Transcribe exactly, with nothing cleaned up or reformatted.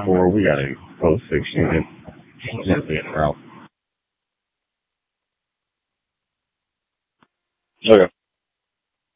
four. We got a oh six unit. Definitely en route. Okay.